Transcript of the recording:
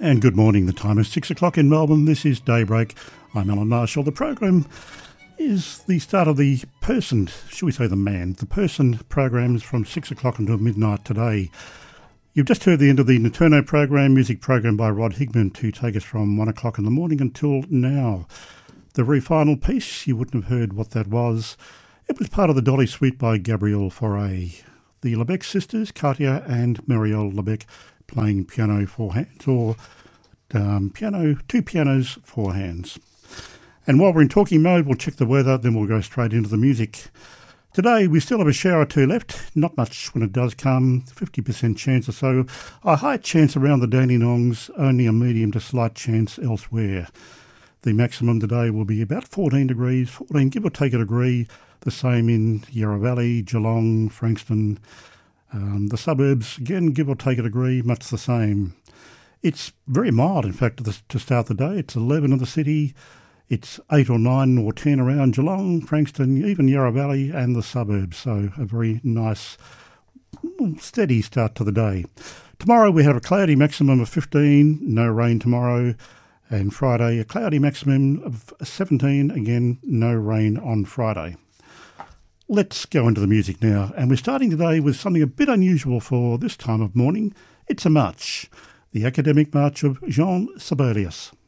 And good morning. The time is 6 o'clock in Melbourne. This is Daybreak. I'm Alan Marshall. The program is the start of the person, should we say the man, the person programs from 6 o'clock until midnight today. You've just heard the end of the Naturno program, music program by Rod Higman, to take us from 1 o'clock in the morning until now. The very final piece, you wouldn't have heard what that was. It was part of the Dolly Suite by Gabrielle Fauré. The Lebec sisters, Katia and Marielle Lebec, playing piano four hands, or two pianos, four hands. And while we're in talking mode, we'll check the weather, then we'll go straight into the music. Today, we still have a shower or two left. Not much when it does come, 50% chance or so. A high chance around the Dandenongs, only a medium to slight chance elsewhere. The maximum today will be about 14 degrees, 14, give or take a degree. The same in Yarra Valley, Geelong, Frankston. The suburbs, again, give or take a degree, much the same. It's very mild, in fact, to start the day. It's 11 in the city. It's 8 or 9 or 10 around Geelong, Frankston, even Yarra Valley and the suburbs. So a very nice, steady start to the day. Tomorrow we have a cloudy maximum of 15, no rain tomorrow. And Friday, a cloudy maximum of 17, again, no rain on Friday. Let's go into the music now, and we're starting today with something a bit unusual for this time of morning. It's a march, the Academic March of Jean Sibelius.